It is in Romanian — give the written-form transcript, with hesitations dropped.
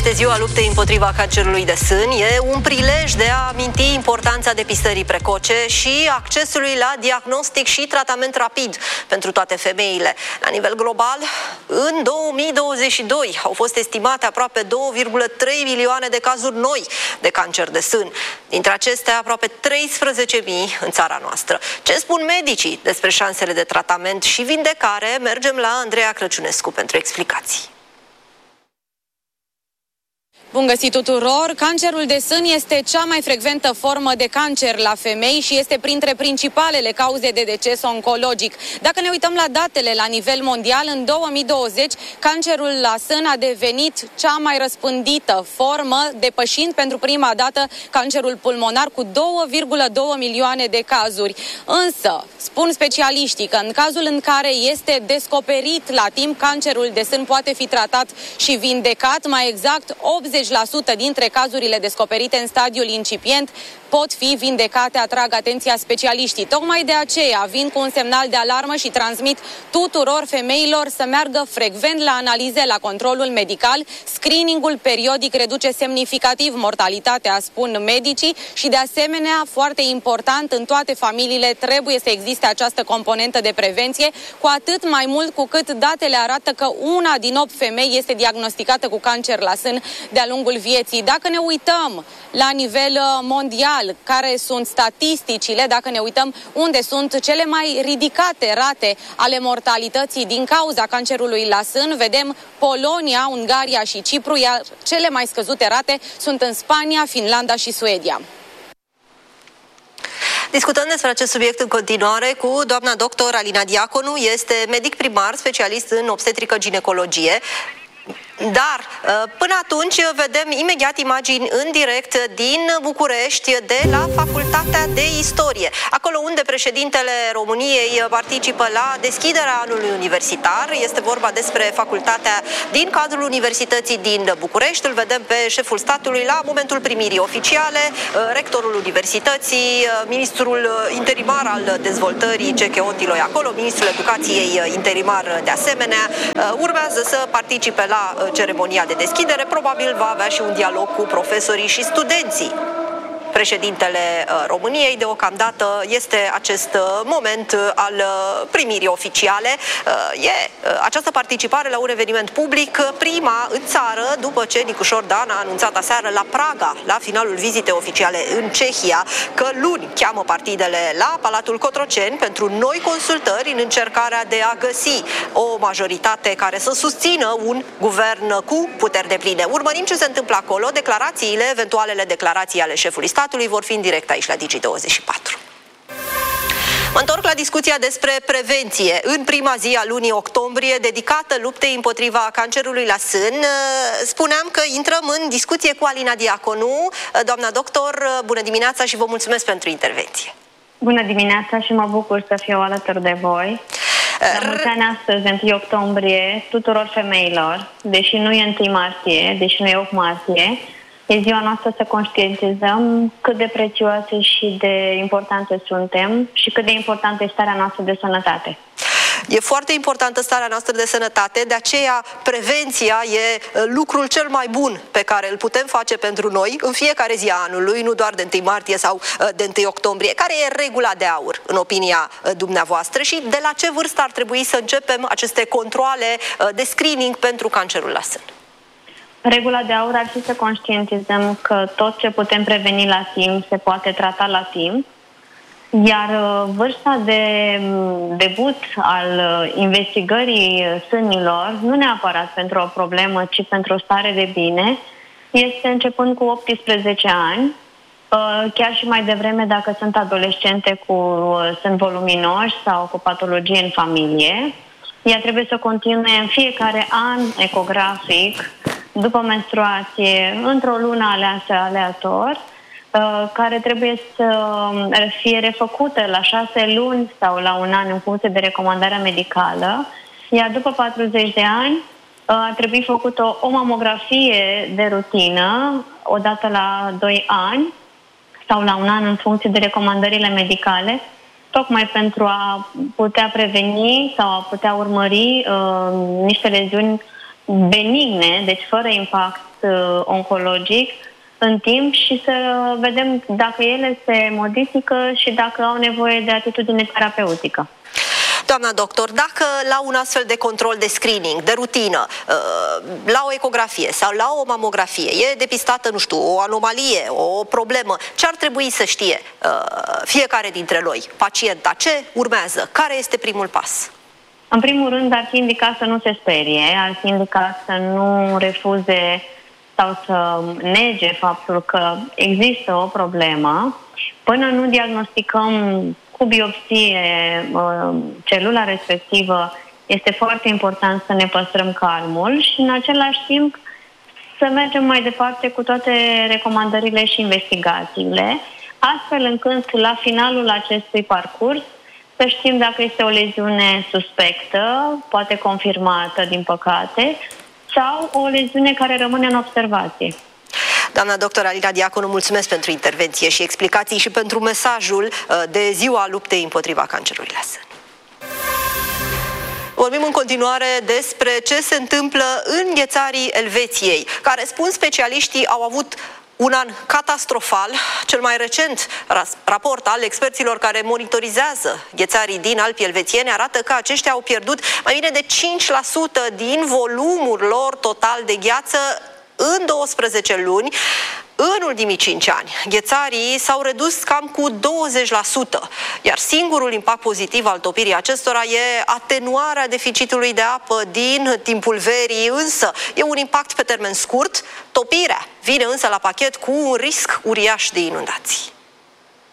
este ziua luptei împotriva cancerului de sân. E un prilej de a aminti importanța depistării precoce și accesului la diagnostic și tratament rapid pentru toate femeile. La nivel global, în 2022 au fost estimate aproape 2,3 milioane de cazuri noi de cancer de sân. Dintre acestea, aproape 13.000 în țara noastră. Ce spun medicii despre șansele de tratament și vindecare? Mergem la Andreea Crăciunescu pentru explicații. Bun găsit tuturor! Cancerul de sân este cea mai frecventă formă de cancer la femei și este printre principalele cauze de deces oncologic. Dacă ne uităm la datele la nivel mondial, în 2020 cancerul la sân a devenit cea mai răspândită formă, depășind pentru prima dată cancerul pulmonar cu 2,2 milioane de cazuri. Însă, spun specialiștii că în cazul în care este descoperit la timp, cancerul de sân poate fi tratat și vindecat, mai exact 80% dintre cazurile descoperite în stadiul incipient pot fi vindecate, atrag atenția specialiștii. Tocmai de aceea vin cu un semnal de alarmă și transmit tuturor femeilor să meargă frecvent la analize, la controlul medical. Screeningul periodic reduce semnificativ mortalitatea, spun medicii, și de asemenea, foarte important, în toate familiile trebuie să existe această componentă de prevenție, cu atât mai mult cu cât datele arată că 1 din 8 femei este diagnosticată cu cancer la sân de-a lungul vieții. Dacă ne uităm la nivel mondial, care sunt statisticile, dacă ne uităm unde sunt cele mai ridicate rate ale mortalității din cauza cancerului la sân, vedem Polonia, Ungaria și Cipru, iar cele mai scăzute rate sunt în Spania, Finlanda și Suedia. Discutăm despre acest subiect în continuare cu doamna doctor Alina Diaconu, este medic primar, specialist în obstetrică-ginecologie. Dar până atunci vedem imediat imagini în direct din București, de la Facultatea de Istorie, acolo unde președintele României participă la deschiderea anului universitar. Este vorba despre facultatea din cadrul Universității din București. Îl vedem pe șeful statului la momentul primirii oficiale, rectorul universității, ministrul interimar al dezvoltării Cecheotiloi acolo, ministrul educației interimar de asemenea. Urmează să participe la ceremonia de deschidere, probabil va avea și un dialog cu profesorii și studenții. Președintele României, deocamdată este acest moment al primirii oficiale. Această participare la un eveniment public, prima în țară, după ce Nicușor Dan a anunțat aseară la Praga, la finalul vizitei oficiale în Cehia, că luni cheamă partidele la Palatul Cotroceni pentru noi consultări în încercarea de a găsi o majoritate care să susțină un guvern cu puteri depline. Urmărim ce se întâmplă acolo, declarațiile, eventualele declarații ale șefului statului vor fi în direct aici la Digi24. Mă întorc la discuția despre prevenție. În prima zi a lunii octombrie, dedicată luptei împotriva cancerului la sân, spuneam că intrăm în discuție cu Alina Diaconu. Doamna doctor, bună dimineața și vă mulțumesc pentru intervenție. Bună dimineața și mă bucur să fiu alături de voi. La mulți ani astăzi, 1 octombrie, tuturor femeilor, deși nu e 1 martie, deși nu e 8 martie, e ziua noastră să conștientizăm cât de prețioase și de importante suntem și cât de importantă e starea noastră de sănătate. E foarte importantă starea noastră de sănătate, de aceea prevenția e lucrul cel mai bun pe care îl putem face pentru noi în fiecare zi a anului, nu doar de 1 martie sau de 1 octombrie. Care e regula de aur, în opinia dumneavoastră, și de la ce vârstă ar trebui să începem aceste controale de screening pentru cancerul la sân? Regula de aur ar fi să conștientizăm că tot ce putem preveni la timp se poate trata la timp, iar vârsta de debut al investigării sânilor, nu neapărat pentru o problemă, ci pentru o stare de bine, este începând cu 18 ani, chiar și mai devreme dacă sunt adolescente cu sân voluminoși sau cu patologie în familie. Ea trebuie să continue în fiecare an ecografic, după menstruație, într-o lună aleasă aleator, care trebuie să fie refăcută la 6 luni sau la 1 an în funcție de recomandarea medicală, iar după 40 de ani ar trebui făcută o mamografie de rutină, odată la 2 ani sau la 1 an în funcție de recomandările medicale, tocmai pentru a putea preveni sau a putea urmări niște leziuni benigne, deci fără impact oncologic în timp și să vedem dacă ele se modifică și dacă au nevoie de atitudine terapeutică. Doamna doctor, dacă la un astfel de control de screening, de rutină, la o ecografie sau la o mamografie, e depistată, nu știu, o anomalie, o problemă, ce ar trebui să știe fiecare dintre noi, pacienta, ce urmează, care este primul pas? În primul rând, ar fi indicat să nu se sperie, ar fi indicat să nu refuze sau să nege faptul că există o problemă. Până nu diagnosticăm cu biopsie celula respectivă, este foarte important să ne păstrăm calmul și în același timp să mergem mai departe cu toate recomandările și investigațiile, astfel încât la finalul acestui parcurs să știm dacă este o leziune suspectă, poate confirmată din păcate, sau o leziune care rămâne în observație. Doamna doctor Alina Diaconu, mulțumesc pentru intervenție și explicații și pentru mesajul de ziua luptei împotriva cancerului la sân. Vorbim în continuare despre ce se întâmplă în ghețarii Elveției. Ca răspuns, specialiștii au avut un an catastrofal. Cel mai recent raport al experților care monitorizează ghețarii din Alpii elvețieni arată că aceștia au pierdut mai bine de 5% din volumul lor total de gheață în 12 luni. În ultimii 5 ani, ghețarii s-au redus cam cu 20%, iar singurul impact pozitiv al topirii acestora e atenuarea deficitului de apă din timpul verii, însă e un impact pe termen scurt. Topirea vine însă la pachet cu un risc uriaș de inundații.